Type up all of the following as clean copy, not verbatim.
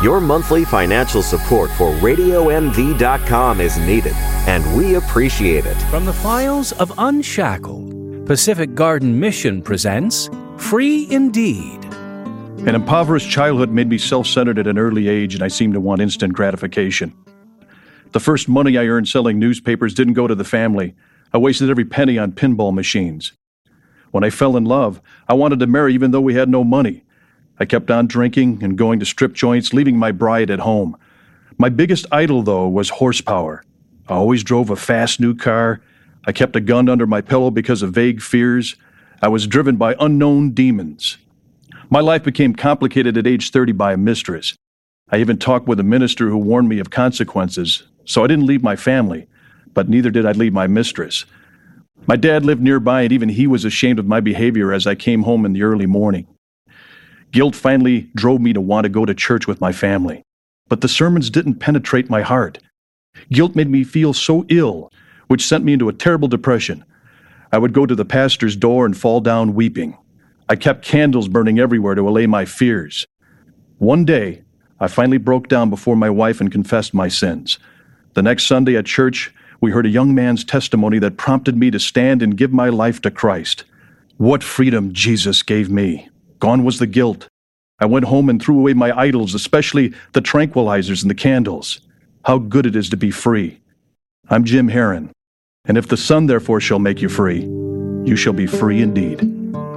Your monthly financial support for RadioMD.com is needed, and we appreciate it. From the files of Unshackled, Pacific Garden Mission presents Free Indeed. An impoverished childhood made me self-centered at an early age, and I seemed to want instant gratification. The first money I earned selling newspapers didn't go to the family. I wasted every penny on pinball machines. When I fell in love, I wanted to marry even though we had no money. I kept on drinking and going to strip joints, leaving my bride at home. My biggest idol, though, was horsepower. I always drove a fast new car. I kept a gun under my pillow because of vague fears. I was driven by unknown demons. My life became complicated at age 30 by a mistress. I even talked with a minister who warned me of consequences, so I didn't leave my family, but neither did I leave my mistress. My dad lived nearby, and even he was ashamed of my behavior as I came home in the early morning. Guilt finally drove me to want to go to church with my family, but the sermons didn't penetrate my heart. Guilt made me feel so ill, which sent me into a terrible depression. I would go to the pastor's door and fall down weeping. I kept candles burning everywhere to allay my fears. One day, I finally broke down before my wife and confessed my sins. The next Sunday at church, we heard a young man's testimony that prompted me to stand and give my life to Christ. What freedom Jesus gave me. Gone was the guilt. I went home and threw away my idols, especially the tranquilizers and the candles. How good it is to be free. I'm Jim Heron, and if the Son therefore shall make you free, you shall be free indeed.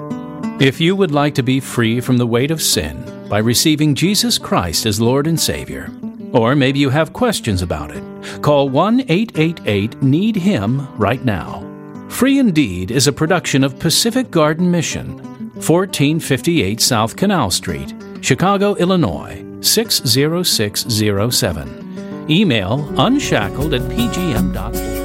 If you would like to be free from the weight of sin by receiving Jesus Christ as Lord and Savior, or maybe you have questions about it, call 1-888-NEED-HIM right now. Free Indeed is a production of Pacific Garden Mission, 1458 South Canal Street, Chicago, Illinois, 60607. Email unshackled@pgm.org.